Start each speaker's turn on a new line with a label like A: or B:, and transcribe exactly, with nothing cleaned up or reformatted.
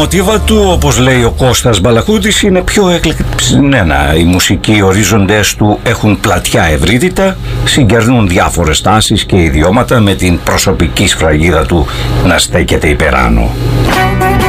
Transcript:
A: μοτίβα του, όπως λέει ο Κώστας Μπαλαχούτης, είναι πιο εκλεπτισμένα. Οι μουσικοί ορίζοντες του έχουν πλατιά ευρύτητα, συγκερνούν διάφορες τάσεις και ιδιώματα με την προσωπική σφραγίδα του να στέκεται υπεράνω.